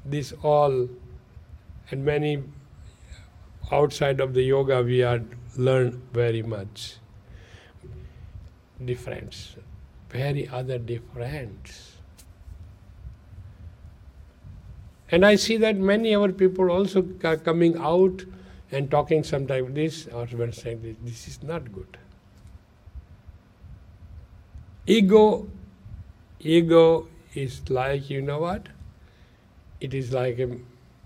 this all, and many outside of the yoga we are learned very much difference, very other difference. And I see that many other people also are coming out and talking sometimes this or saying this. This is not good. Ego is like, you know what? It is like a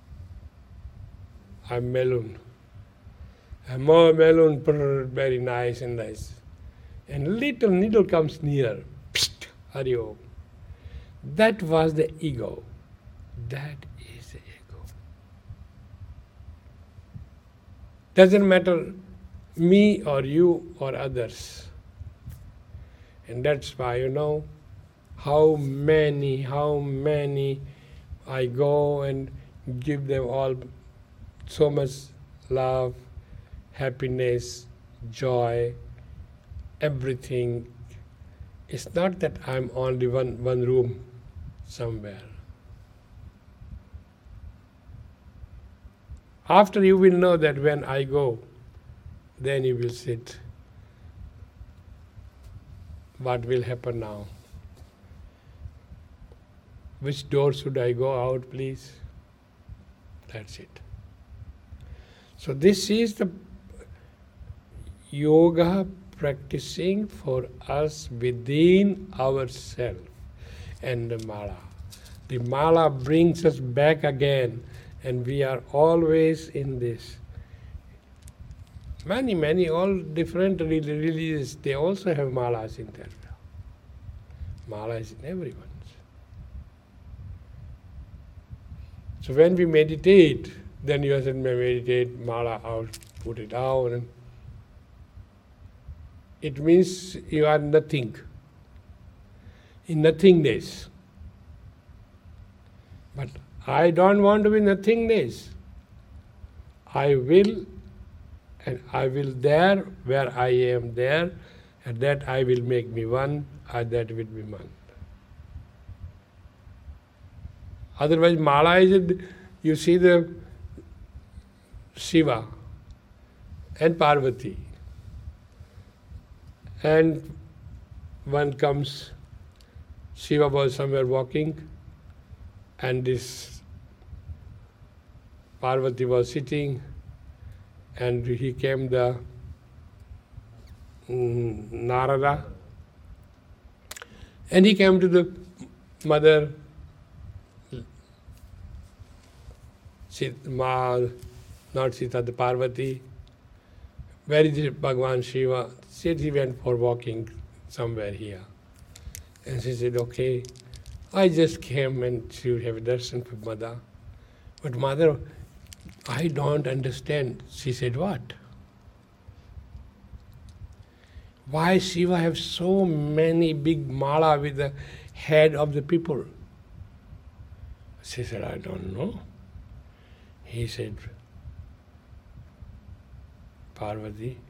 melon. A melon, very nice and nice. And little needle comes near. Psst, Hari Om. That was the ego. That is the ego. Doesn't matter me or you or others. And that's why, you know, how many I go and give them all so much love, happiness, joy, everything. It's not that I'm only one room somewhere. After you will know that when I go, then you will sit. What will happen now? Which door should I go out, please? That's it. So this is the yoga practicing for us within ourselves. And the mala. The mala brings us back again, and we are always in this. Many, all different religions, they also have malas in their will. Mala is in everyone's. So when we meditate, then you said, meditate, mala out, put it down. It means you are nothing, in nothingness. But I don't want to be nothingness. I will, and I will there, where I am there, and that I will make me one, and that will be one. Otherwise, mala is, you see the Shiva and Parvati. And one comes, Shiva was somewhere walking, and this Parvati was sitting, and he came the Narada, and he came to the mother, not Sita, the Parvati. Where is Bhagavan Shiva? Said he went for walking somewhere here. And she said, okay, I just came and should have a darshan for mother. But mother, I don't understand. She said, what? Why Shiva have so many big mala with the head of the people? She said, I don't know. He said, Parvati,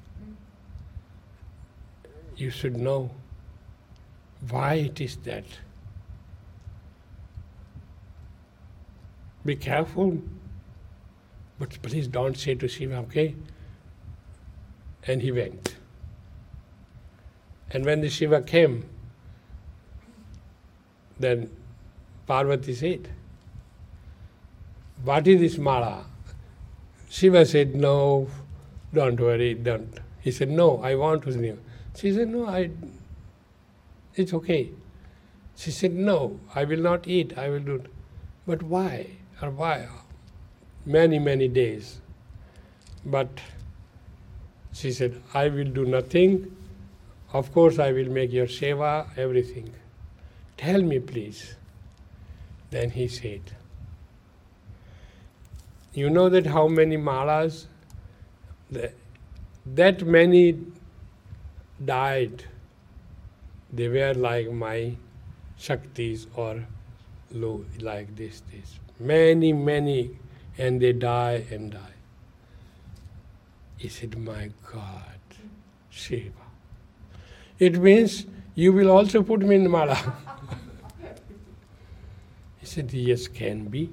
you should know why it is that. Be careful, but please don't say to Shiva, okay? And he went. And when the Shiva came, then Parvati said, what is this mala? Shiva said, no, don't worry, don't. He said, no, I want to know. She said, no, it's okay. She said, no, I will not eat, I will do it. But why? Or why? Many days. But she said, I will do nothing. Of course, I will make your seva, everything. Tell me, please. Then he said, you know that how many malas? That many died. They were like my Shaktis or low, like this. Many, and they die and die. He said, my God, Shiva. It means you will also put me in mala. He said, yes, can be.